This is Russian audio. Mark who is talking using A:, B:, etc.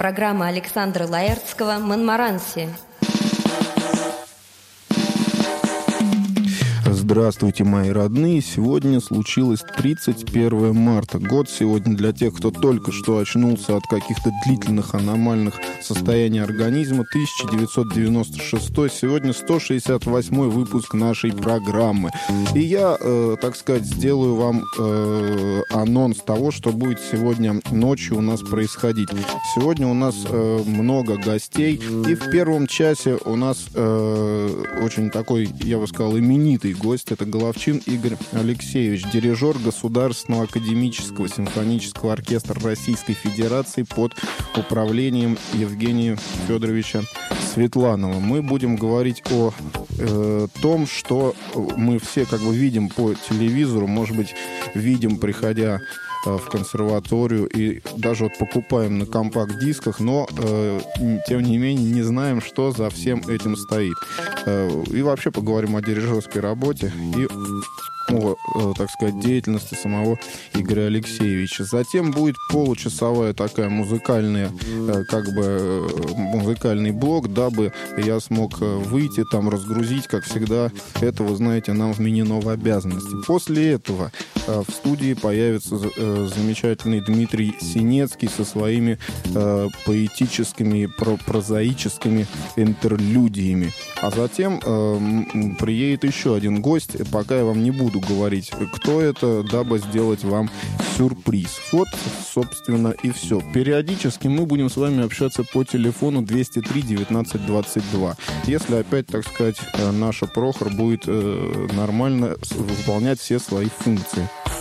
A: Программа Александра Лаэртского «Монмаранси».
B: Здравствуйте, мои родные. Сегодня случилось 31 марта. Год сегодня для тех, кто только что очнулся от каких-то длительных аномальных состояний организма. 1996. Сегодня 168 выпуск нашей программы. И я, так сказать, сделаю вам анонс того, что будет сегодня ночью у нас происходить. Сегодня у нас много гостей. И в первом часе у нас очень такой, я бы сказал, именитый гость. Это Головчин Игорь Алексеевич, дирижер Государственного академического симфонического оркестра Российской Федерации под управлением Евгения Федоровича Светланова. Мы будем говорить о том, что мы все как бы видим по телевизору, может быть, видим, приходя в консерваторию и даже вот покупаем на компакт-дисках, но тем не менее не знаем, что за всем этим стоит. И вообще поговорим о дирижерской работе и о, так сказать, деятельности самого Игоря Алексеевича. Затем будет получасовая такая музыкальная, как бы музыкальный блок, дабы я смог выйти, там разгрузить, как всегда. Это, вы знаете, нам вменено в обязанности. После этого в студии появится замечательный Дмитрий Синецкий со своими поэтическими, прозаическими интерлюдиями. А затем приедет еще один гость. Пока я вам не буду говорить, кто это, дабы сделать вам сюрприз. Вот, собственно, и все. Периодически мы будем с вами общаться по телефону 203 19 22. Если опять, так сказать, наша Прохор будет нормально выполнять все свои функции.